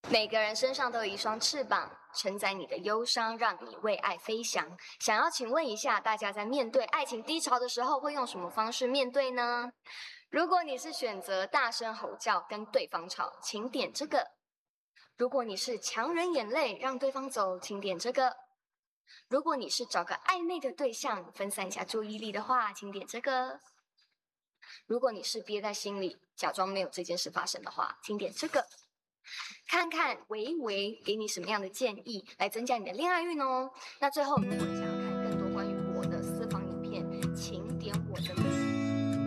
每个人身上都有一双翅膀，承载你的忧伤，让你为爱飞翔。想要请问一下，大家在面对爱情低潮的时候，会用什么方式面对呢？如果你是选择大声吼叫跟对方吵，请点这个；如果你是强忍眼泪让对方走，请点这个；如果你是找个暧昧的对象分散一下注意力的话，请点这个；如果你是憋在心里假装没有这件事发生的话，请点这个。看看维维给你什么样的建议来增加你的恋爱运哦。那最后，如果想